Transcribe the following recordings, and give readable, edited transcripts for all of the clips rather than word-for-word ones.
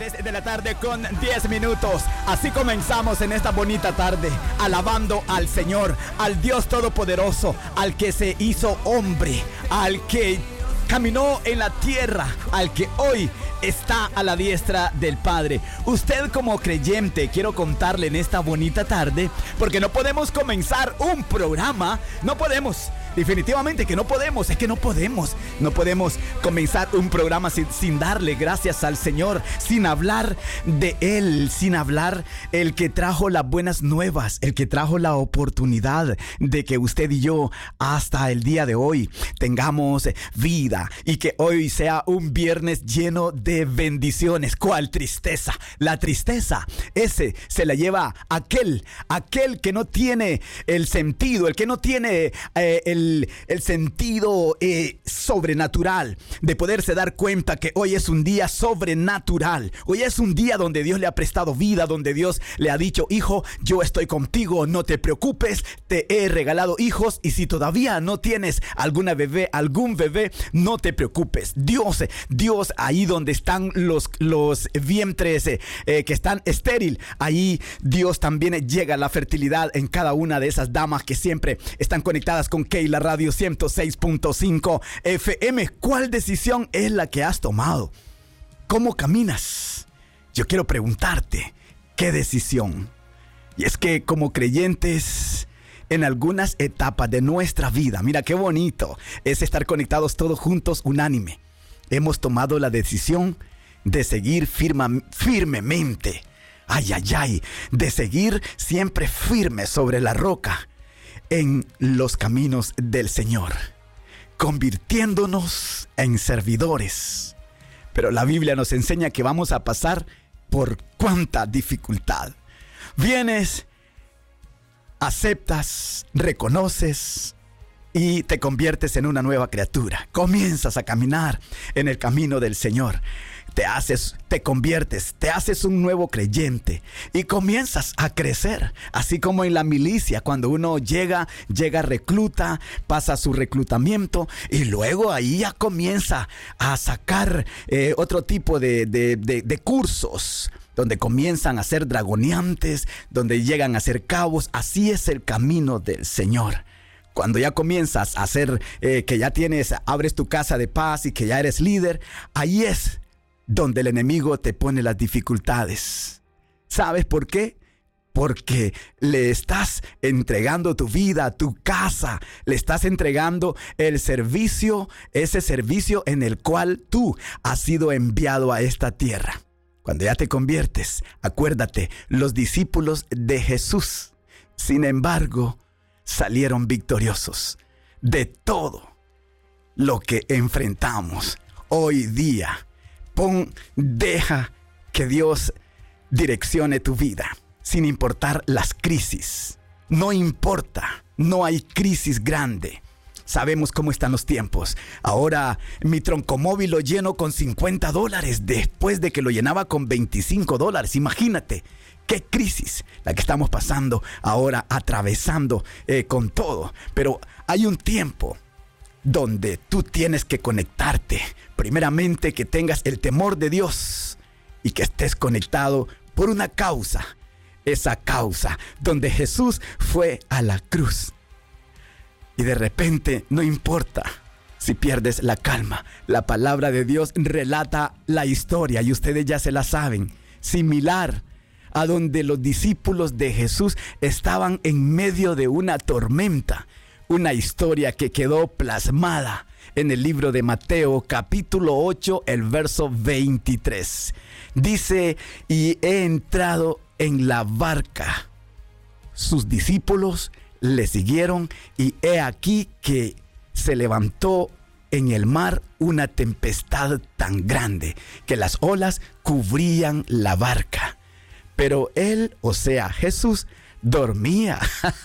3 de la tarde con 10 minutos. Así comenzamos en esta bonita tarde, alabando al Señor, al Dios Todopoderoso, al que se hizo hombre, al que caminó en la tierra, al que hoy está a la diestra del Padre. Usted como creyente, quiero contarle en esta bonita tarde, porque no podemos comenzar un programa, no podemos. Definitivamente que no podemos, es que no podemos comenzar un programa sin darle gracias al Señor, sin hablar de Él, sin hablar el que trajo las buenas nuevas, el que trajo la oportunidad de que usted y yo hasta el día de hoy tengamos vida y que hoy sea un viernes lleno de bendiciones. ¿Cuál tristeza? La tristeza, ese se la lleva aquel que no tiene el sentido, el que no tiene el sentido sobrenatural de poderse dar cuenta que hoy es un día sobrenatural. Hoy es un día donde Dios le ha prestado vida, donde Dios le ha dicho: hijo, yo estoy contigo, no te preocupes, te he regalado hijos, y si todavía no tienes algún bebé, no te preocupes. Dios, ahí donde están los vientres que están estéril, ahí Dios también llega a la fertilidad en cada una de esas damas que siempre están conectadas con Keila Radio 106.5 FM. ¿Cuál decisión es la que has tomado? ¿Cómo caminas? Yo quiero preguntarte, ¿qué decisión? Y es que como creyentes, en algunas etapas de nuestra vida, mira qué bonito es estar conectados todos juntos, unánime. Hemos tomado la decisión de seguir firmemente, de seguir siempre firme sobre la roca, en los caminos del Señor, convirtiéndonos en servidores. Pero la Biblia nos enseña que vamos a pasar por cuánta dificultad. Vienes, aceptas, reconoces y te conviertes en una nueva criatura. Comienzas a caminar en el camino del Señor. Te conviertes, te haces un nuevo creyente y comienzas a crecer, así como en la milicia, cuando uno llega, recluta, pasa su reclutamiento y luego ahí ya comienza a sacar otro tipo de cursos, donde comienzan a ser dragoneantes, donde llegan a ser cabos. Así es el camino del Señor. Cuando ya comienzas a hacer, que ya abres tu casa de paz y que ya eres líder, ahí es donde el enemigo te pone las dificultades. ¿Sabes por qué? Porque le estás entregando tu vida, tu casa, le estás entregando el servicio, ese servicio en el cual tú has sido enviado a esta tierra. Cuando ya te conviertes, acuérdate, los discípulos de Jesús, sin embargo, salieron victoriosos de todo lo que enfrentamos hoy día. Deja que Dios direccione tu vida, sin importar las crisis. No importa, no hay crisis grande. Sabemos cómo están los tiempos. Ahora mi troncomóvil lo lleno con $50 después de que lo llenaba con $25. Imagínate qué crisis la que estamos pasando ahora, atravesando con todo. Pero hay un tiempo donde tú tienes que conectarte. Primeramente, que tengas el temor de Dios y que estés conectado por una causa. Esa causa donde Jesús fue a la cruz. Y de repente, no importa si pierdes la calma. La palabra de Dios relata la historia y ustedes ya se la saben. Similar a donde los discípulos de Jesús estaban en medio de una tormenta. Una historia que quedó plasmada en el libro de Mateo, capítulo 8, el verso 23. Dice: y he entrado en la barca. Sus discípulos le siguieron y he aquí que se levantó en el mar una tempestad tan grande que las olas cubrían la barca. Pero él, o sea, Jesús, dormía.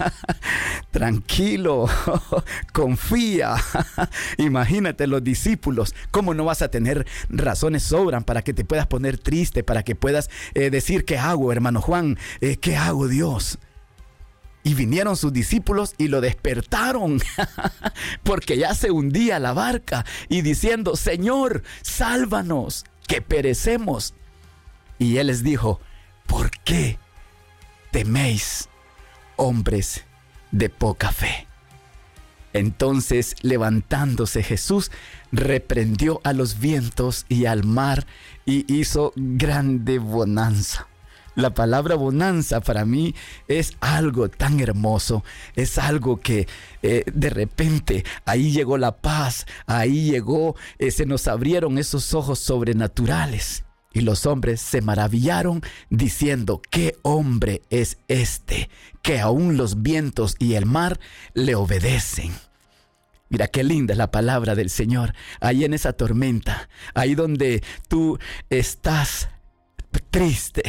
Tranquilo, confía. Imagínate los discípulos. ¿Cómo no vas a tener razones sobran para que te puedas poner triste, para que puedas decir: ¿qué hago, hermano Juan? ¿Qué hago, Dios? Y vinieron sus discípulos y lo despertaron porque ya se hundía la barca, y diciendo: Señor, sálvanos, que perecemos. Y él les dijo: ¿por qué teméis, hombres de poca fe? Entonces, levantándose Jesús, reprendió a los vientos y al mar y hizo grande bonanza. La palabra bonanza para mí es algo tan hermoso, es algo que de repente ahí llegó la paz, ahí llegó, se nos abrieron esos ojos sobrenaturales. Y los hombres se maravillaron diciendo: ¿qué hombre es este que aún los vientos y el mar le obedecen? Mira qué linda es la palabra del Señor. Ahí en esa tormenta, ahí donde tú estás triste,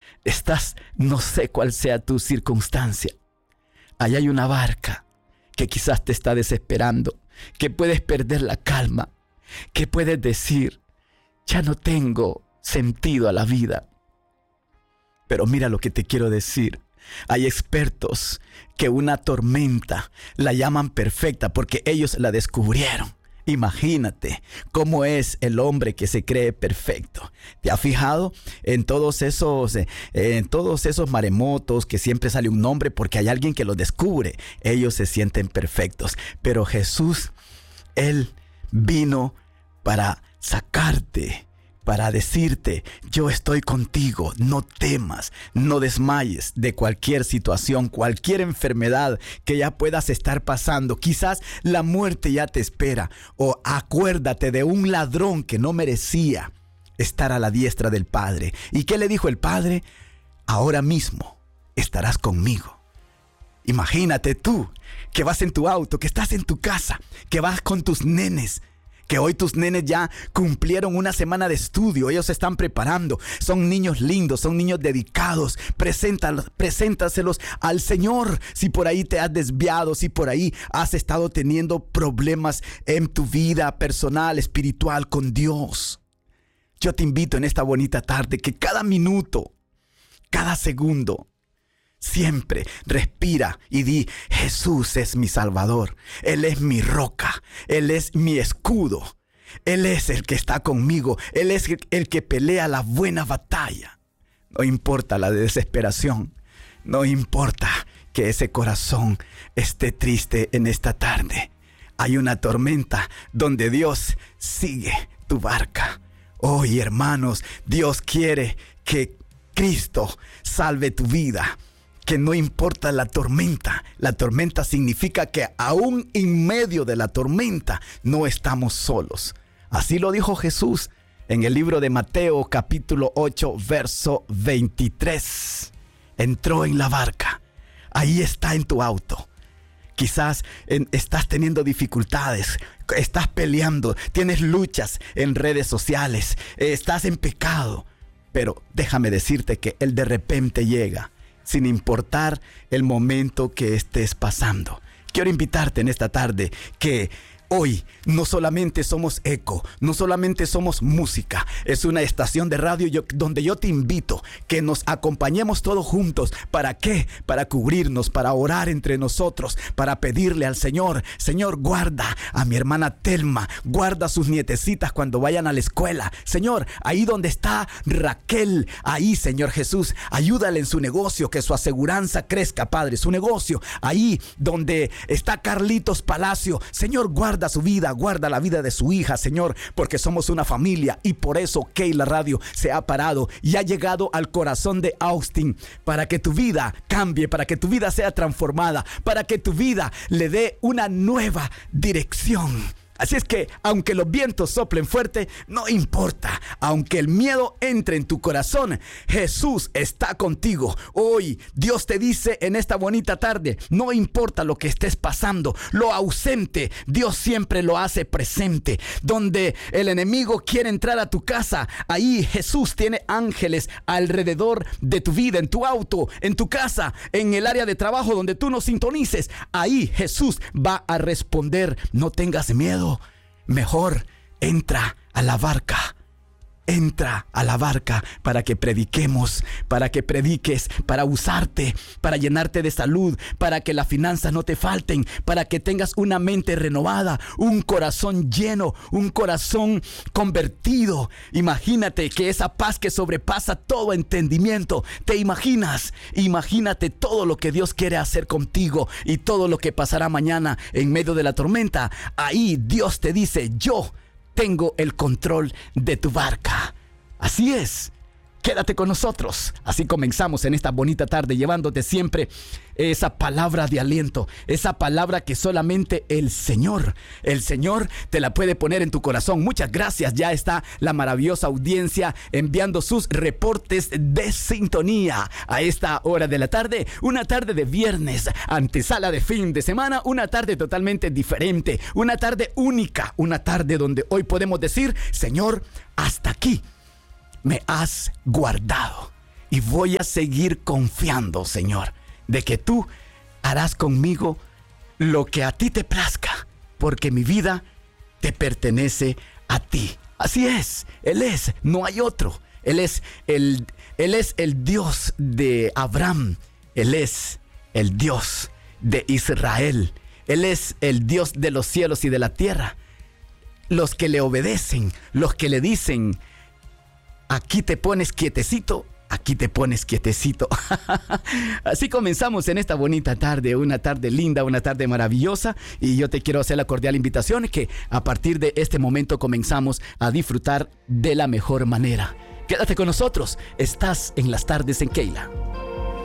no sé cuál sea tu circunstancia. Ahí hay una barca que quizás te está desesperando, que puedes perder la calma, que puedes decir: ya no tengo sentido a la vida. Pero mira lo que te quiero decir. Hay expertos que una tormenta la llaman perfecta porque ellos la descubrieron. Imagínate cómo es el hombre que se cree perfecto. ¿Te has fijado en todos esos maremotos que siempre sale un nombre porque hay alguien que los descubre? Ellos se sienten perfectos. Pero Jesús, Él vino para sacarte, para decirte: yo estoy contigo, no temas, no desmayes de cualquier situación, cualquier enfermedad que ya puedas estar pasando. Quizás la muerte ya te espera, o acuérdate de un ladrón que no merecía estar a la diestra del Padre. ¿Y qué le dijo el Padre? Ahora mismo estarás conmigo. Imagínate tú que vas en tu auto, que estás en tu casa, que vas con tus nenes, que hoy tus nenes ya cumplieron una semana de estudio, ellos se están preparando, son niños lindos, son niños dedicados. Preséntaselos al Señor. Si por ahí te has desviado, si por ahí has estado teniendo problemas en tu vida personal, espiritual con Dios, yo te invito en esta bonita tarde que cada minuto, cada segundo, siempre respira y di: Jesús es mi Salvador, Él es mi roca, Él es mi escudo, Él es el que está conmigo, Él es el que pelea la buena batalla. No importa la desesperación, no importa que ese corazón esté triste en esta tarde. Hay una tormenta donde Dios sigue tu barca. Hoy, hermanos, Dios quiere que Cristo salve tu vida. Que no importa la tormenta significa que aún en medio de la tormenta no estamos solos. Así lo dijo Jesús en el libro de Mateo capítulo 8 verso 23. Entró en la barca, ahí está en tu auto. Quizás estás teniendo dificultades, estás peleando, tienes luchas en redes sociales, estás en pecado. Pero déjame decirte que Él de repente llega, sin importar el momento que estés pasando. Quiero invitarte en esta tarde que hoy no solamente somos eco, no solamente somos música, es una estación de radio donde yo te invito que nos acompañemos todos juntos. ¿Para qué? Para cubrirnos, para orar entre nosotros, para pedirle al Señor: Señor, guarda a mi hermana Telma, guarda a sus nietecitas cuando vayan a la escuela. Señor, ahí donde está Raquel, ahí, Señor Jesús, ayúdale en su negocio, que su aseguranza crezca, Padre, su negocio. Ahí donde está Carlitos Palacio, Señor, guarda su vida, guarda la vida de su hija, Señor, porque somos una familia y por eso Keila Radio se ha parado y ha llegado al corazón de Austin para que tu vida cambie, para que tu vida sea transformada, para que tu vida le dé una nueva dirección. Así es que, aunque los vientos soplen fuerte, no importa. Aunque el miedo entre en tu corazón, Jesús está contigo. Hoy Dios te dice en esta bonita tarde: no importa lo que estés pasando, lo ausente, Dios siempre lo hace presente. Donde el enemigo quiere entrar a tu casa, ahí Jesús tiene ángeles alrededor de tu vida, en tu auto, en tu casa, en el área de trabajo donde tú nos sintonices. Ahí Jesús va a responder. No tengas miedo. Mejor entra a la barca. entra a la barca para que prediquemos, para que prediques, para usarte, para llenarte de salud, para que las finanzas no te falten, para que tengas una mente renovada, un corazón lleno, un corazón convertido. Imagínate que esa paz que sobrepasa todo entendimiento, ¿te imaginas? Imagínate todo lo que Dios quiere hacer contigo y todo lo que pasará mañana en medio de la tormenta. Ahí Dios te dice: yo tengo el control de tu barca. Así es. Quédate con nosotros. Así comenzamos en esta bonita tarde, llevándote siempre esa palabra de aliento, esa palabra que solamente el Señor te la puede poner en tu corazón. Muchas gracias. Ya está la maravillosa audiencia enviando sus reportes de sintonía a esta hora de la tarde. Una tarde de viernes, antesala de fin de semana, una tarde totalmente diferente, una tarde única, una tarde donde hoy podemos decir: Señor, hasta aquí me has guardado y voy a seguir confiando, Señor, de que tú harás conmigo lo que a ti te plazca, porque mi vida te pertenece a ti. Así es, Él es, no hay otro. Él es el Dios de Abraham, Él es el Dios de Israel, Él es el Dios de los cielos y de la tierra. Los que le obedecen, los que le dicen: aquí te pones quietecito, aquí te pones quietecito. Así comenzamos en esta bonita tarde, una tarde linda, una tarde maravillosa. Y yo te quiero hacer la cordial invitación que a partir de este momento comenzamos a disfrutar de la mejor manera. Quédate con nosotros, estás en las tardes en Keila.